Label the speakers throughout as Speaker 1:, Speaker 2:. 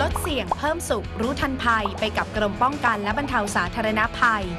Speaker 1: ลดเสี่ยงเพิ่มสุขรู้ทันภัยไปกับกรมป้องกันและบรรเทาสาธารณภัย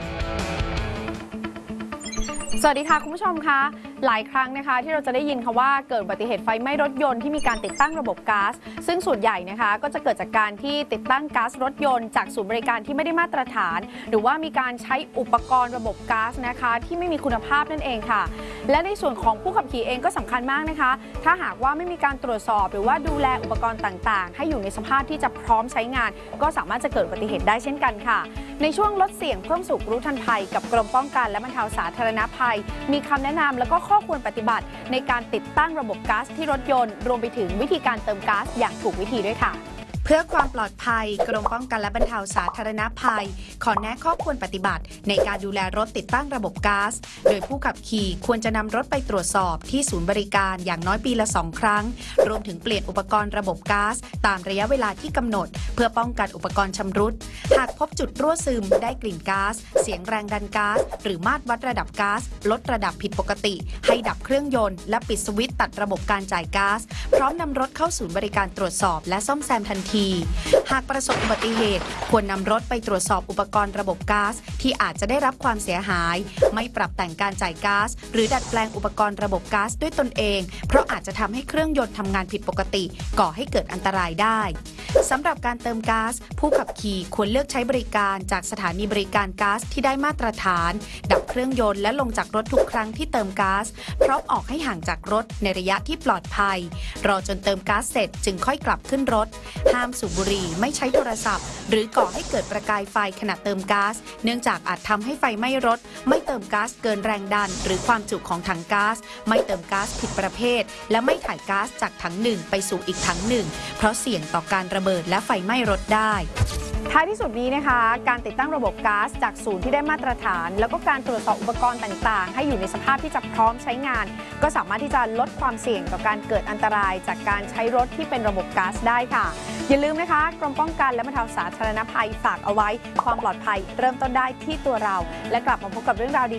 Speaker 2: สวัสดีค่ะคุณผู้ชมคะหลายครั้งนะคะที่เราจะได้ยินคำว่าเกิดอุบัติเหตุไฟไหม้รถยนต์ที่มีการติดตั้งระบบก๊าซซึ่งส่วนใหญ่นะคะก็จะเกิดจากการที่ติดตั้งก๊าซรถยนต์จากศูนย์บริการที่ไม่ได้มาตรฐานหรือว่ามีการใช้อุปกรณ์ระบบก๊าซนะคะที่ไม่มีคุณภาพนั่นเองค่ะและในส่วนของผู้ขับขี่เองก็สำคัญมากนะคะถ้าหากว่าไม่มีการตรวจสอบหรือว่าดูแลอุปกรณ์ต่างๆให้อยู่ในสภาพที่จะพร้อมใช้งานก็สามารถจะเกิดอุบัติเหตุได้เช่นกันค่ะในช่วงลดเสี่ยงเพิ่มสุขรู้ทันภัยกับกรมป้องกันและบรรเทาสาธารณภัยมีคำแนะนำและก็ข้อควรปฏิบัติในการติดตั้งระบบก๊าซที่รถยนต์รวมไปถึงวิธีการเติมก๊าซอย่างถูกวิธีด้วยค่ะ
Speaker 1: เพื่อความปลอดภัยกรมป้องกันและบรรเทาสาธารณภัยขอแนะข้อควรปฏิบัติในการดูแลรถติดตั้งระบบก๊าซโดยผู้ขับขี่ควรจะนำรถไปตรวจสอบที่ศูนย์บริการอย่างน้อยปีละ2 ครั้งรวมถึงเปลี่ยนอุปกรณ์ระบบก๊าซตามระยะเวลาที่กำหนดเพื่อป้องกันอุปกรณ์ชำรุดหากพบจุดรั่วซึมได้กลิ่นก๊าซเสียงแรงดันก๊าซหรือมาตรวัดระดับก๊าซลดระดับผิดปกติให้ดับเครื่องยนต์และปิดสวิตช์ตัดระบบการจ่ายก๊าซพร้อมนำรถเข้าศูนย์บริการตรวจสอบและซ่อมแซมทันทีหากประสบอุบัติเหตุควรนำรถไปตรวจสอบอุปกรณ์ระบบก๊าซที่อาจจะได้รับความเสียหายไม่ปรับแต่งการจ่ายก๊าซหรือดัดแปลงอุปกรณ์ระบบก๊าซด้วยตนเองเพราะอาจจะทำให้เครื่องยนต์ทำงานผิดปกติก่อให้เกิดอันตรายได้สำหรับการเติมก๊าซผู้ขับขี่ควรเลือกใช้บริการจากสถานีบริการก๊าซที่ได้มาตรฐานดับเครื่องยนต์และลงจากรถทุกครั้งที่เติมก๊าซพร้อมออกให้ห่างจากรถในระยะที่ปลอดภัยรอจนเติมก๊าซเสร็จจึงค่อยกลับขึ้นรถห้ามสูบบุหรี่ไม่ใช้โทรศัพท์หรือก่อให้เกิดประกายไฟขณะเติมก๊าซเนื่องจากอาจทำให้ไฟไหม้รถไม่เติมก๊าซเกินแรงดันหรือความจุของถังก๊าซไม่เติมก๊าซผิดประเภทและไม่ถ่ายก๊าซจากถังหนึ่งไปสู่อีกถังหนึ่งเพราะเสี่ยงต่อการระเบิดและไฟไหม้รถได้
Speaker 2: ท้ายที่สุดนี้นะคะการติดตั้งระบบก๊าซจากศูนย์ที่ได้มาตรฐานแล้วก็การตรวจสอบอุปกรณ์ต่างๆให้อยู่ในสภาพที่จะพร้อมใช้งานก็สามารถที่จะลดความเสี่ยงต่อการเกิดอันตรายจากการใช้รถที่เป็นระบบก๊าซได้ค่ะอย่าลืมนะคะกรมป้องกันและบรรเทาสาธารณภัยฝากเอาไว้ความปลอดภัยเริ่มต้นได้ที่ตัวเราและกลับมาพบกับเรื่องราว